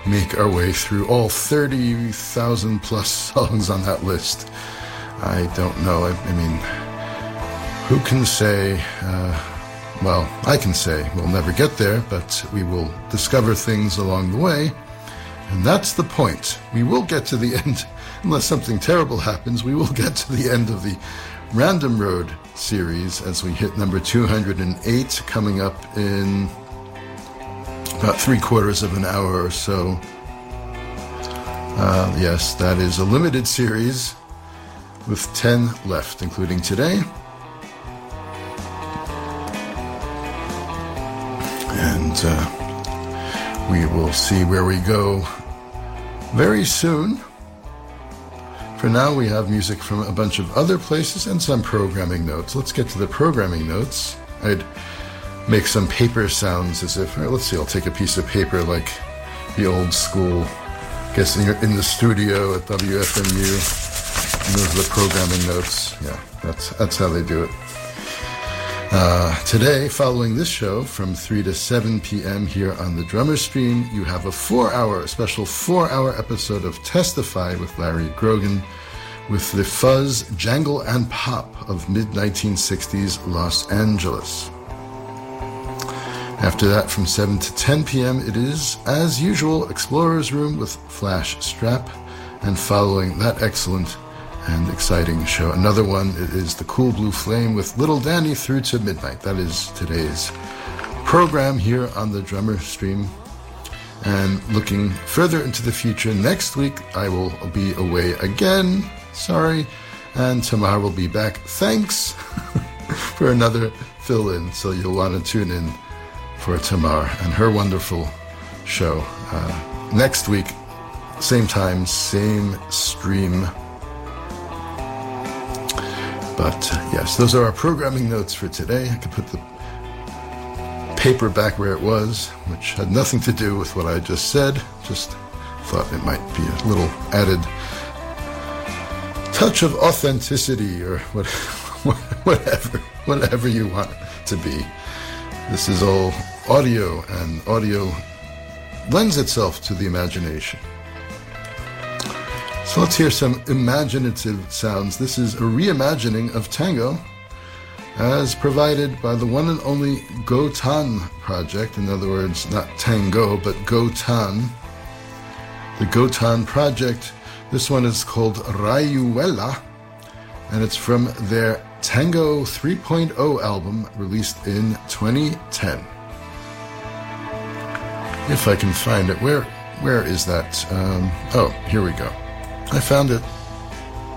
make our way through all 30,000 plus songs on that list. I don't know. I mean, who can say, well, I can say we'll never get there, but we will discover things along the way. And that's the point. We will get to the end, unless something terrible happens, we will get to the end of the Random Road series as we hit number 208, coming up in about 3/4 of an hour or so. Yes, that is a limited series with 10 left, including today. And we will see where we go very soon. For now, we have music from a bunch of other places and some programming notes. Let's get to the programming notes. I'd make some paper sounds as if, let's see, I'll take a piece of paper like the old school, I guess you're in the studio at WFMU, and those are the programming notes. Yeah, that's how they do it. Today, following this show from 3 to 7 p.m. here on the Drummer Stream, you have a special 4-hour episode of Testify with Larry Grogan with the fuzz, jangle, and pop of mid-1960s Los Angeles. After that, from 7 to 10 p.m., it is, as usual, Explorer's Room with Flash Strap, and following that excellent and exciting show, another one, it is The Cool Blue Flame with Little Danny through to midnight. That is today's program here on the Drummer Stream. And looking further into the future, next week I will be away again. Sorry. And Tamar will be back. Thanks for another fill-in. So you'll want to tune in for Tamar and her wonderful show. Next week, same time, same stream. But yes, those are our programming notes for today. I could put the paper back where it was, which had nothing to do with what I just said. Just thought it might be a little added touch of authenticity or whatever you want it to be. This is all audio, and audio lends itself to the imagination. So let's hear some imaginative sounds. This is a reimagining of tango as provided by the one and only Gotan project. In other words, not tango, but Gotan. The Gotan project. This one is called Rayuela, and it's from their Tango 3.0 album released in 2010. If I can find it. Where is that? Oh, here we go. I found it.